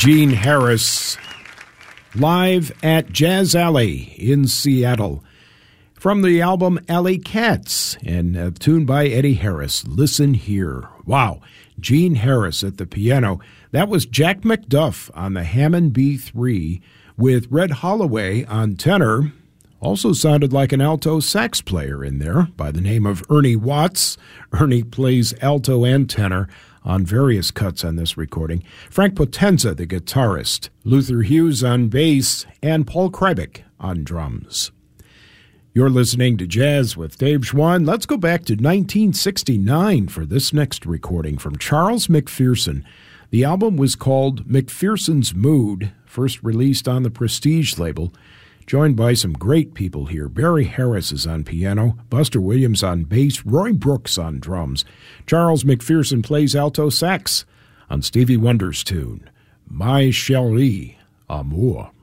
Gene Harris, live at Jazz Alley in Seattle. From the album Alley Cats, and a tune by Eddie Harris, Listen Here. Wow, Gene Harris at the piano. That was Jack McDuff on the Hammond B3 with Red Holloway on tenor. Also sounded like an alto sax player in there by the name of Ernie Watts. Ernie plays alto and tenor on various cuts on this recording. Frank Potenza, the guitarist, Luther Hughes on bass, and Paul Krybick on drums. You're listening to Jazz with Dave Schwann. Let's go back to 1969 for this next recording from Charles McPherson. The album was called McPherson's Mood, first released on the Prestige label. Joined by some great people here. Barry Harris is on piano, Buster Williams on bass, Roy Brooks on drums. Charles McPherson plays alto sax on Stevie Wonder's tune, My Chérie Amour.